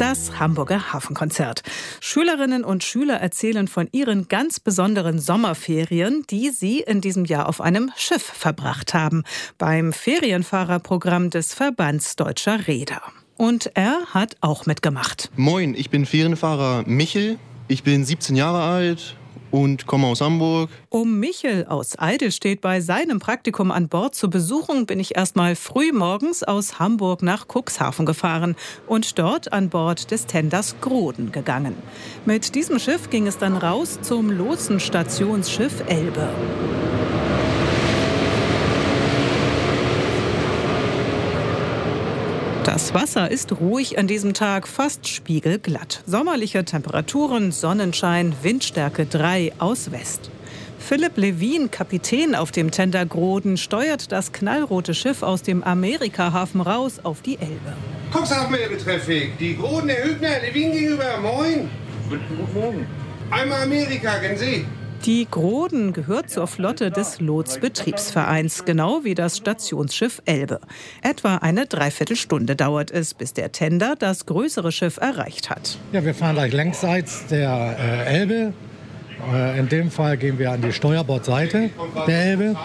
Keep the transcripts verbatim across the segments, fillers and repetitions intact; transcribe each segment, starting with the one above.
Das Hamburger Hafenkonzert. Schülerinnen und Schüler erzählen von ihren ganz besonderen Sommerferien, die sie in diesem Jahr auf einem Schiff verbracht haben, beim Ferienfahrerprogramm des Verbands Deutscher Reeder. Und er hat auch mitgemacht. Moin, ich bin Ferienfahrer Michel. Ich bin siebzehn Jahre alt und komme aus Hamburg. Um Michel aus Eidelstedt bei seinem Praktikum an Bord zu besuchen, bin ich erst mal früh morgens aus Hamburg nach Cuxhaven gefahren und dort an Bord des Tenders Groden gegangen. Mit diesem Schiff ging es dann raus zum Lotsenstationsschiff Elbe. Das Wasser ist ruhig an diesem Tag, fast spiegelglatt. Sommerliche Temperaturen, Sonnenschein, Windstärke drei aus West. Philipp Levin, Kapitän auf dem Tender Groden, steuert das knallrote Schiff aus dem Amerikahafen raus auf die Elbe. Cuxhaven Elbe Traffic, die Groden, Herr Hübner, Levin gegenüber, moin. Guten Morgen. Einmal Amerika, kennen Sie? Die Groden gehört zur Flotte des Lotz-Betriebsvereins, genau wie das Stationsschiff Elbe. Etwa eine Dreiviertelstunde dauert es, bis der Tender das größere Schiff erreicht hat. Ja, wir fahren gleich längsseits der äh, Elbe. Äh, in dem Fall gehen wir an die Steuerbordseite der Elbe.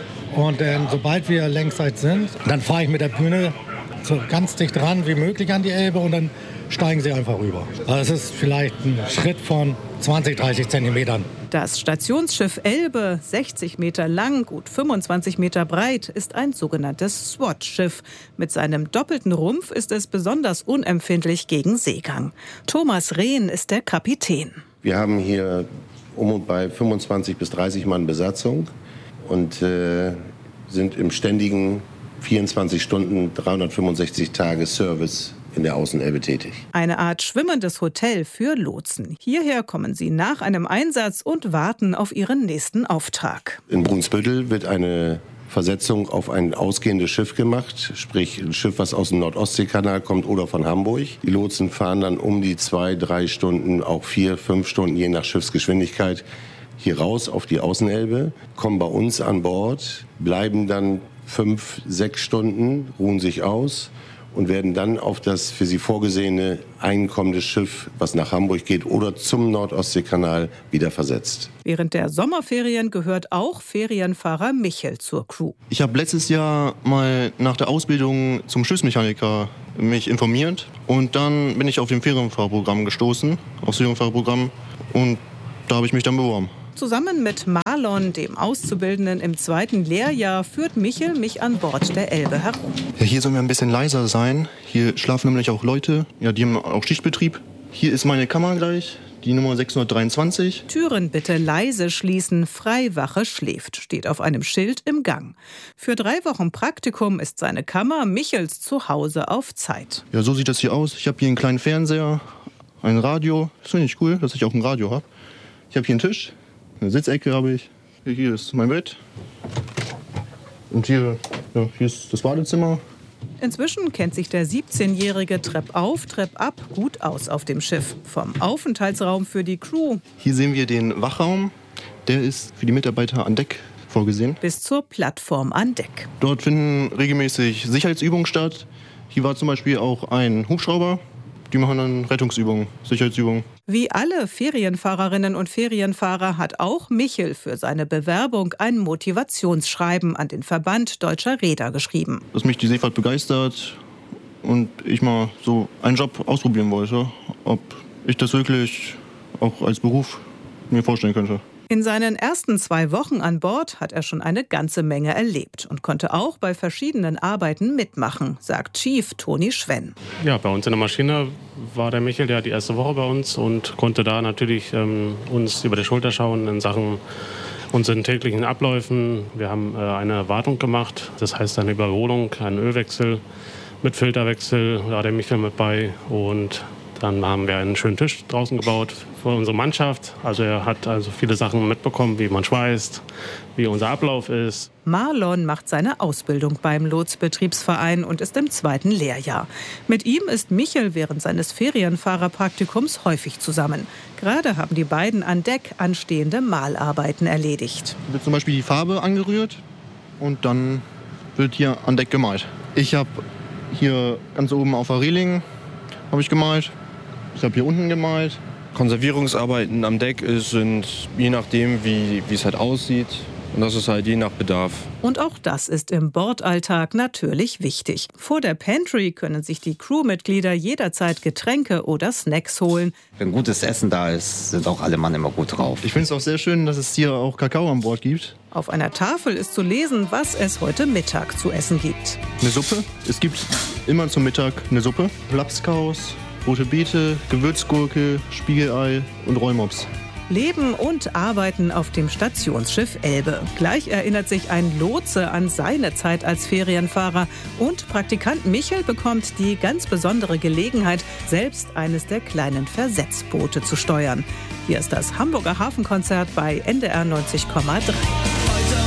Und äh, sobald wir längsseits sind, dann fahre ich mit der Bühne so ganz dicht ran wie möglich an die Elbe und dann steigen sie einfach rüber. Also es ist vielleicht ein Schritt von zwanzig, dreißig Zentimetern. Das Stationsschiff Elbe, sechzig Meter lang, gut fünfundzwanzig Meter breit, ist ein sogenanntes SWAT-Schiff. Mit seinem doppelten Rumpf ist es besonders unempfindlich gegen Seegang. Thomas Rehn ist der Kapitän. Wir haben hier um und bei fünfundzwanzig bis dreißig Mann Besatzung und äh, sind im ständigen vierundzwanzig Stunden, dreihundertfünfundsechzig Tage Service in der Außenelbe tätig. Eine Art schwimmendes Hotel für Lotsen. Hierher kommen sie nach einem Einsatz und warten auf ihren nächsten Auftrag. In Brunsbüttel wird eine Versetzung auf ein ausgehendes Schiff gemacht, sprich ein Schiff, was aus dem Nord-Ostsee-Kanal kommt oder von Hamburg. Die Lotsen fahren dann um die zwei, drei Stunden, auch vier, fünf Stunden, je nach Schiffsgeschwindigkeit, hier raus auf die Außenelbe, kommen bei uns an Bord, bleiben dann fünf, sechs Stunden, ruhen sich aus und werden dann auf das für sie vorgesehene einkommende Schiff, was nach Hamburg geht oder zum Nord-Ostsee-Kanal, wieder versetzt. Während der Sommerferien gehört auch Ferienfahrer Michel zur Crew. Ich habe letztes Jahr mal nach der Ausbildung zum Schiffsmechaniker mich informiert und dann bin ich auf dem Ferienfahrerprogramm gestoßen, aufs Ferienfahrerprogramm, und da habe ich mich dann beworben. Zusammen mit Marlon, dem Auszubildenden im zweiten Lehrjahr, führt Michel mich an Bord der Elbe herum. Ja, hier sollen wir ein bisschen leiser sein. Hier schlafen nämlich auch Leute, ja, die haben auch Schichtbetrieb. Hier ist meine Kammer gleich, die Nummer sechshundertdreiundzwanzig. Türen bitte leise schließen, Freiwache schläft, steht auf einem Schild im Gang. Für drei Wochen Praktikum ist seine Kammer Michels Zuhause auf Zeit. Ja, so sieht das hier aus. Ich habe hier einen kleinen Fernseher, ein Radio. Das finde ich cool, dass ich auch ein Radio habe. Ich habe hier einen Tisch. Eine Sitzecke habe ich. Hier ist mein Bett. Und hier, ja, hier ist das Badezimmer. Inzwischen kennt sich der siebzehnjährige Treppauf, Treppab gut aus auf dem Schiff. Vom Aufenthaltsraum für die Crew. Hier sehen wir den Wachraum. Der ist für die Mitarbeiter an Deck vorgesehen. Bis zur Plattform an Deck. Dort finden regelmäßig Sicherheitsübungen statt. Hier war zum Beispiel auch ein Hubschrauber. Die machen dann Rettungsübungen, Sicherheitsübungen. Wie alle Ferienfahrerinnen und Ferienfahrer hat auch Michel für seine Bewerbung ein Motivationsschreiben an den Verband Deutscher Reeder geschrieben. Dass mich die Seefahrt begeistert und ich mal so einen Job ausprobieren wollte, ob ich das wirklich auch als Beruf mir vorstellen könnte. In seinen ersten zwei Wochen an Bord hat er schon eine ganze Menge erlebt und konnte auch bei verschiedenen Arbeiten mitmachen, sagt Chief Toni Schwenn. Ja, bei uns in der Maschine war der Michel, der hat die erste Woche bei uns und konnte da natürlich ähm, uns über die Schulter schauen in Sachen unseren täglichen Abläufen. Wir haben äh, eine Wartung gemacht, das heißt eine Überholung, einen Ölwechsel mit Filterwechsel, da war der Michel mit bei, und dann haben wir einen schönen Tisch draußen gebaut für unsere Mannschaft. Also er hat also viele Sachen mitbekommen, wie man schweißt, wie unser Ablauf ist. Marlon macht seine Ausbildung beim Lotz-Betriebsverein und ist im zweiten Lehrjahr. Mit ihm ist Michel während seines Ferienfahrerpraktikums häufig zusammen. Gerade haben die beiden an Deck anstehende Malarbeiten erledigt. Hier wird zum Beispiel die Farbe angerührt und dann wird hier an Deck gemalt. Ich habe hier ganz oben auf der Reling habe ich gemalt. Ich habe hier unten gemalt. Konservierungsarbeiten am Deck ist, sind je nachdem, wie wie es halt aussieht. Und das ist halt je nach Bedarf. Und auch das ist im Bordalltag natürlich wichtig. Vor der Pantry können sich die Crewmitglieder jederzeit Getränke oder Snacks holen. Wenn gutes Essen da ist, sind auch alle Mann immer gut drauf. Ich finde es auch sehr schön, dass es hier auch Kakao an Bord gibt. Auf einer Tafel ist zu lesen, was es heute Mittag zu essen gibt. Eine Suppe. Es gibt immer zum Mittag eine Suppe. Lapskaus, rote Beete, Gewürzgurke, Spiegelei und Rollmops. Leben und Arbeiten auf dem Stationsschiff Elbe. Gleich erinnert sich ein Lotse an seine Zeit als Ferienfahrer. Und Praktikant Michel bekommt die ganz besondere Gelegenheit, selbst eines der kleinen Versetzboote zu steuern. Hier ist das Hamburger Hafenkonzert bei N D R neunzig Komma drei.